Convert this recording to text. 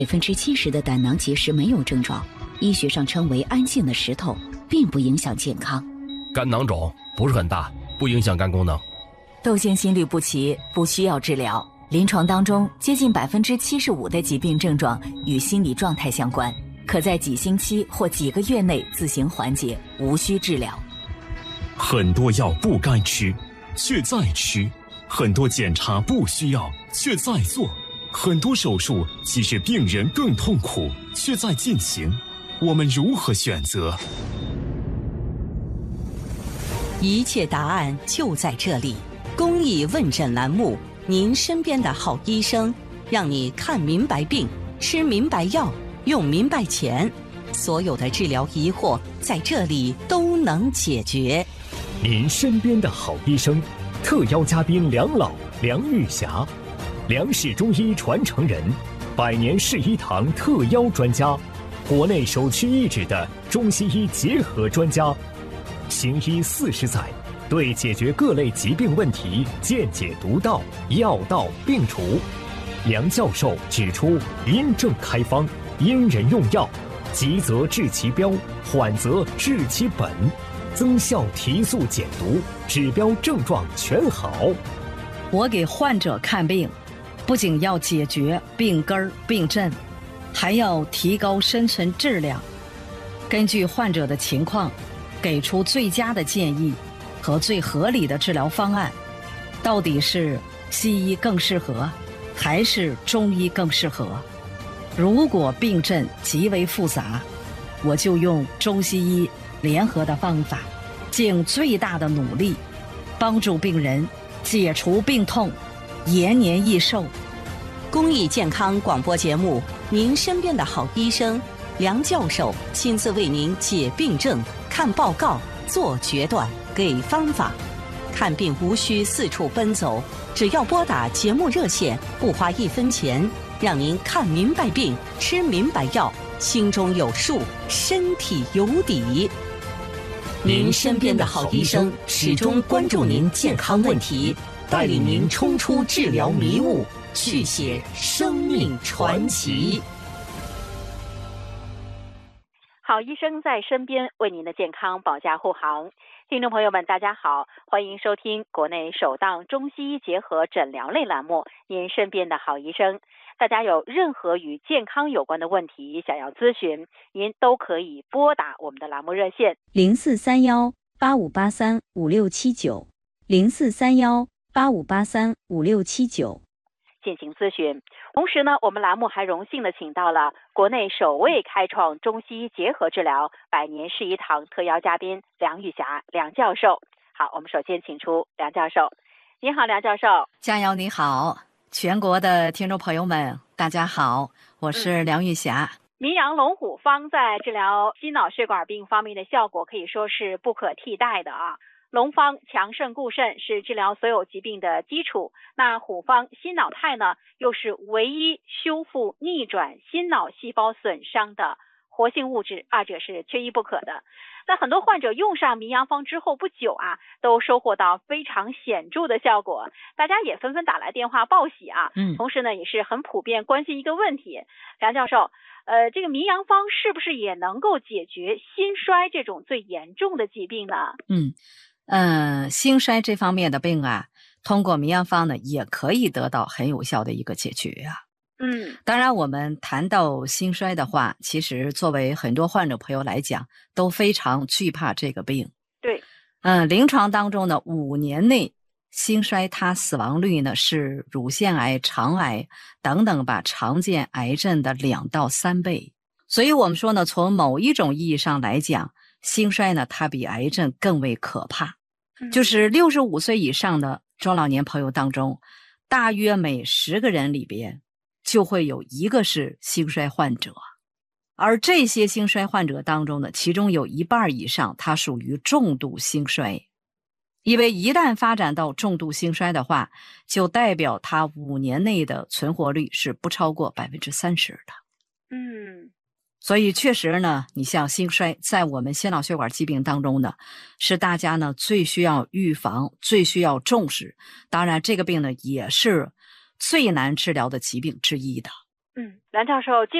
70%的胆囊结石没有症状，医学上称为安静的石头，并不影响健康。 肝囊肿不是很大，不影响肝功能。 窦性心律不齐不需要治疗，临床当中接近75%的疾病症状与心理状态相关，可在几星期或几个月内自行缓解，无需治疗。 很多药不该吃，却在吃；很多检查不需要，却在做；很多手术其实病人更痛苦，却在进行。我们如何选择？ 一切答案就在这里。公益问诊栏目，您身边的好医生，让你看明白病，吃明白药，用明白钱，所有的治疗疑惑在这里都能解决。 您身边的好医生，特邀嘉宾梁老、梁玉霞，梁氏中医传承人，100年世医堂特邀专家，国内首屈一指的中西医结合专家，行医40载，对解决各类疾病问题见解独到，药到病除。梁教授指出，因症开方，因人用药，急则治其标，缓则治其本，增效提速减毒，指标症状全好。 我给患者看病，不仅要解决病根儿病症，还要提高深层质量，根据患者的情况给出最佳的建议和最合理的治疗方案。到底是西医更适合还是中医更适合？如果病症极为复杂，我就用中西医联合的方法，尽最大的努力帮助病人解除病痛，延年益寿。 公益健康广播节目，您身边的好医生梁教授亲自为您解病症、看报告、做决断、给方法。看病无需四处奔走，只要拨打节目热线，不花1分钱，让您看明白病，吃明白药，心中有数，身体有底。您身边的好医生始终关注您健康问题，带领您冲出治疗迷雾，续写生命传奇。 好医生在身边，为您的健康保驾护航。听众朋友们，大家好，欢迎收听国内首档中西医结合诊疗类栏目《您身边的好医生》。大家有任何与健康有关的问题想要咨询，您都可以拨打我们的栏目热线 0431-8583-5679，0431-8583-5679 进行咨询。同时呢，我们栏目还荣幸的请到了国内首位开创中西医结合治疗100年世医堂特邀嘉宾梁玉霞梁教授。好，我们首先请出梁教授。你好，梁教授。 佳瑶你好，全国的听众朋友们大家好，我是梁玉霞。 名扬龙虎方在治疗心脑血管病方面的效果可以说是不可替代的啊。龙方强肾固肾是治疗所有疾病的基础，那虎方心脑肽呢，又是唯一修复逆转心脑细胞损伤的活性物质，二者是缺一不可的。那很多患者用上名扬方之后不久啊，都收获到非常显著的效果，大家也纷纷打来电话报喜啊。同时呢，也是很普遍关心一个问题，梁教授，这个名扬方是不是也能够解决心衰这种最严重的疾病呢？ 心衰这方面的病啊，通过名扬方呢，也可以得到很有效的一个解决啊。当然我们谈到心衰的话，其实作为很多患者朋友来讲，都非常惧怕这个病。 对。 临床当中呢，5年内心衰它死亡率呢是乳腺癌、肠癌等等吧常见癌症的2到3倍。所以我们说呢，从某一种意义上来讲，心衰呢它比癌症更为可怕。就是65岁以上的中老年朋友当中，大约每10个人里边就会有1个是心衰患者，而这些心衰患者当中呢，其中有1半以上它属于重度心衰。因为一旦发展到重度心衰的话，就代表它5年内的存活率是不超过30%的。所以确实呢，你像心衰在我们心脑血管疾病当中呢，是大家呢最需要预防、最需要重视。当然这个病呢也是最难治疗的疾病之一的。 梁教授，